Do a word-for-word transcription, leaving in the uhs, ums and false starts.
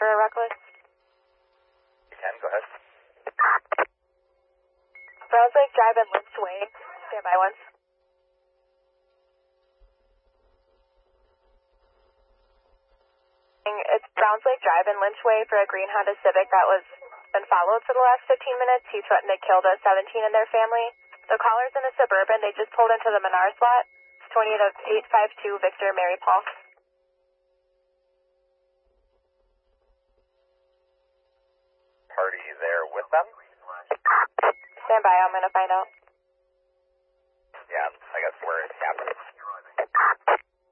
for a reckless? You can, go ahead. Browns Lake Drive and Lynch Way. Stand by once. It's Browns Lake Drive and Lynch Way for a green Honda Civic that was been followed for the last fifteen minutes. He threatened to kill the seventeen in their family. The caller's in a Suburban. They just pulled into the Menards lot. It's twenty-eight oh eight five two Victor Mary Paul. Party there with them? Stand by, I'm going to find out.